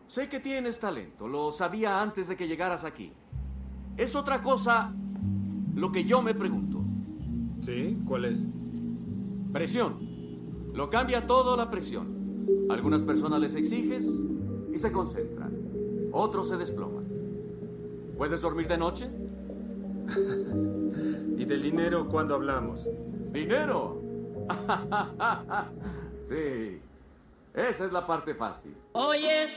Sé que tienes talento, lo sabía antes de que llegaras aquí. Es otra cosa lo que yo me pregunto. ¿Sí? ¿Cuál es? Presión. Lo cambia todo la presión. Algunas personas les exiges y se concentran. Otros se desploman. ¿Puedes dormir de noche? ¿Y del dinero cuándo hablamos? ¿Dinero? Sí. Esa es la parte fácil. Hoy es